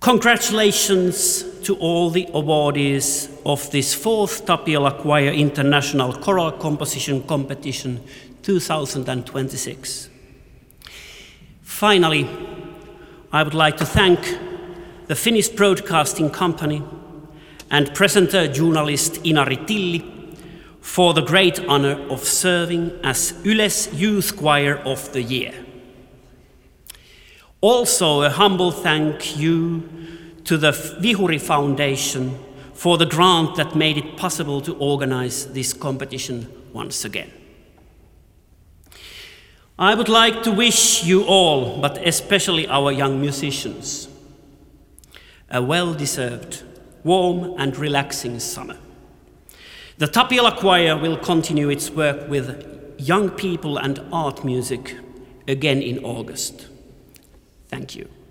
Congratulations to all the awardees of this 4th Tapiola Choir International Choral Composition Competition 2026. Finally, I would like to thank the Finnish Broadcasting Company and presenter journalist Inari Tilli for the great honor of serving as Yle's Youth Choir of the Year. Also, a humble thank you to the Vihuri Foundation for the grant that made it possible to organize this competition once again. I would like to wish you all, but especially our young musicians, a well-deserved, warm and relaxing summer. The Tapiola Choir will continue its work with young people and art music again in August. Thank you.